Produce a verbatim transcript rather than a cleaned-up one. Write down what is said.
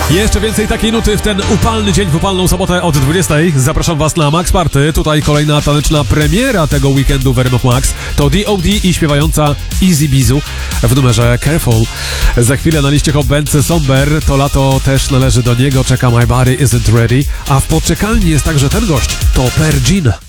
Jeszcze więcej takiej nuty w ten upalny dzień, w upalną sobotę od dwudziestej. Zapraszam was na Max Party. Tutaj kolejna taneczna premiera tego weekendu w R M F Max. To D O D i śpiewająca Easy Bizu w numerze Careful. Za chwilę na liście Hot Bence Somber. To lato też należy do niego. Czeka My Body Isn't Ready. A w poczekalni jest także ten gość. To Pergin.